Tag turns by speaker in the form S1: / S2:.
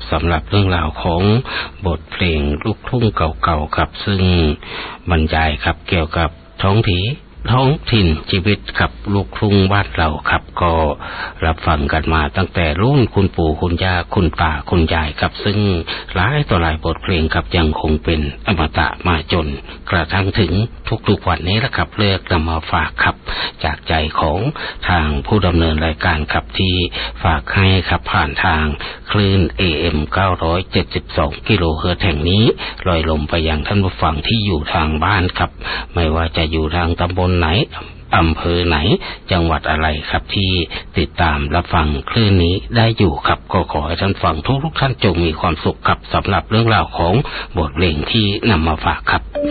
S1: สำหรับเรื่องราวของบทเพลงลูกทุ่งเก่าๆครับซึ่งบรรยายครับเกี่ยวกับท้องถิ่นชีวิตครับลูกทุ่งบ้านเราครับก็รับฟังกันมาตั้งแต่รุ่นคุณปู่คุณย่าคุณตาคุณยายครับซึ่งหลายต่อหลายบทเพลงครับยังคงเป็นอมตะมาจนกระทั่งถึงทุกๆวันนี้ละครับเลือกนำมาฝากครับจากใจของทางผู้ดำเนินรายการครับที่ฝากให้ครับผ่านทางคลื่น AM 972 กิโลเฮิรตซ์แห่งนี้ลอยลมไปยังท่านผู้ฟังที่อยู่ทางบ้านครับไม่ว่าจะอยู่ทางตำบลไหนอำเภอไหนจังหวัดอะไรครับที่ติดตามรับฟังคลื่นนี้ได้อยู่ครับก็ขอให้ท่านฟังทุกท่านจงมีความสุขครับสำหรับเรื่องราวของบทเพลงที่นำมาฝากครับ